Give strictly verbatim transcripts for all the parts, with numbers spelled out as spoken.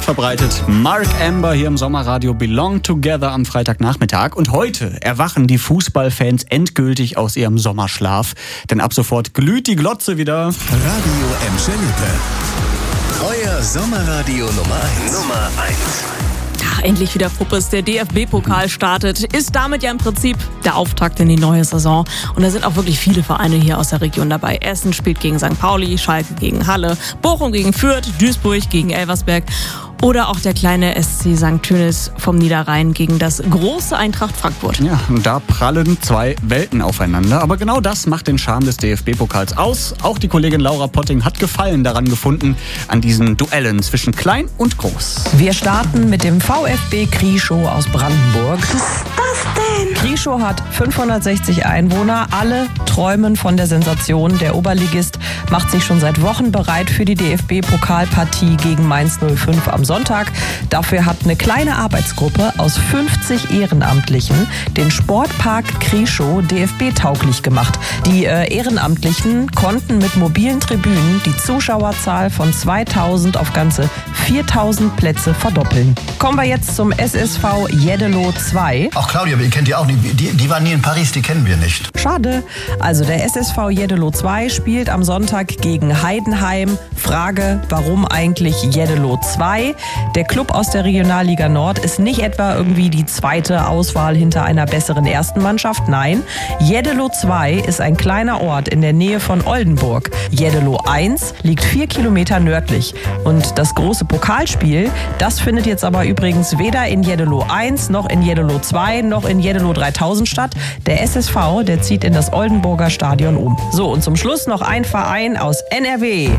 verbreitet. Mark Amber hier im Sommerradio Belong Together am Freitagnachmittag. Und heute erwachen die Fußballfans endgültig aus ihrem Sommerschlaf. Denn ab sofort glüht die Glotze wieder. Radio Emschalippe. Euer Sommerradio Nummer eins. Nummer eins. Ja, endlich wieder Puppes. Der D F B-Pokal startet. Ist damit ja im Prinzip der Auftakt in die neue Saison. Und da sind auch wirklich viele Vereine hier aus der Region dabei. Essen spielt gegen Sankt Pauli, Schalke gegen Halle, Bochum gegen Fürth, Duisburg gegen Elversberg. Oder auch der kleine S C Sankt Tönis vom Niederrhein gegen das große Eintracht Frankfurt. Ja, und da prallen zwei Welten aufeinander. Aber genau das macht den Charme des D F B-Pokals aus. Auch die Kollegin Laura Potting hat Gefallen daran gefunden, an diesen Duellen zwischen klein und groß. Wir starten mit dem VfB Krieschow aus Brandenburg. Was ist das denn? Krieschow hat fünfhundertsechzig Einwohner. Alle träumen von der Sensation. Der Oberligist macht sich schon seit Wochen bereit für die D F B-Pokalpartie gegen Mainz null fünf am Sonntag. Dafür hat eine kleine Arbeitsgruppe aus fünfzig Ehrenamtlichen den Sportpark Krieschow D F B-tauglich gemacht. Die äh, Ehrenamtlichen konnten mit mobilen Tribünen die Zuschauerzahl von zweitausend auf ganze viertausend Plätze verdoppeln. Kommen wir jetzt zum S S V Jeddelo zwei. Ach Claudia, ihr kennt die auch nicht. Die, die waren nie in Paris, die kennen wir nicht. Schade. Also der S S V Jeddelo zwei spielt am Sonntag gegen Heidenheim. Frage, warum eigentlich Jeddelo zwei? Der Club aus der Regionalliga Nord ist nicht etwa irgendwie die zweite Auswahl hinter einer besseren ersten Mannschaft. Nein, Jeddelo zwei ist ein kleiner Ort in der Nähe von Oldenburg. Jeddelo eins liegt vier Kilometer nördlich. Und das große Pokalspiel, das findet jetzt aber übrigens weder in Jeddelo eins, noch in Jeddelo zwei, noch in Jeddelo dreitausend statt. Der S S V, der zieht in das Oldenburger Stadion um. So, und zum Schluss noch ein Verein aus N R W.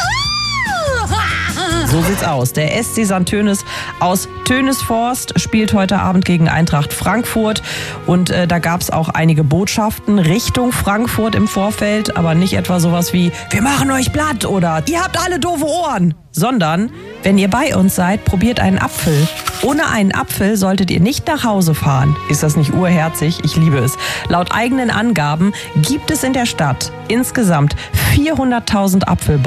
So sieht's aus. Der S C Sankt Tönis aus Tönisforst spielt heute Abend gegen Eintracht Frankfurt. Und äh, da gab's auch einige Botschaften Richtung Frankfurt im Vorfeld. Aber nicht etwa sowas wie, wir machen euch platt oder ihr habt alle doofe Ohren. Sondern, wenn ihr bei uns seid, probiert einen Apfel. Ohne einen Apfel solltet ihr nicht nach Hause fahren. Ist das nicht urherzig? Ich liebe es. Laut eigenen Angaben gibt es in der Stadt insgesamt vierhunderttausend Apfelbäume.